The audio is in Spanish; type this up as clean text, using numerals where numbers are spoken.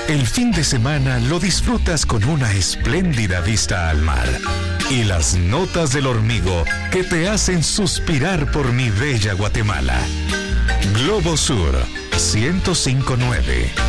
El fin de semana lo disfrutas con una espléndida vista al mar y las notas del hormigo que te hacen suspirar por mi bella Guatemala. Globo Sur 105.9